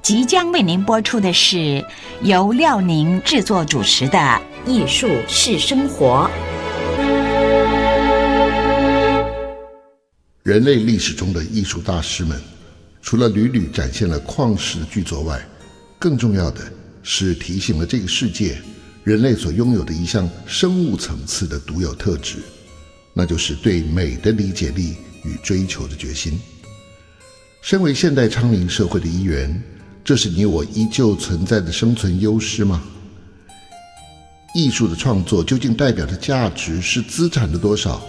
即将为您播出的是由廖宁制作主持的《艺术是生活》。 人类历史中的艺术大师们，除了屡屡展现了旷世的巨作外，更重要的是提醒了这个世界人类所拥有的一项生物层次的独有特质，那就是对美的理解力与追求的决心。身为现代昌明社会的一员，这是你我依旧存在的生存优势吗？艺术的创作究竟代表的价值是资产的多少，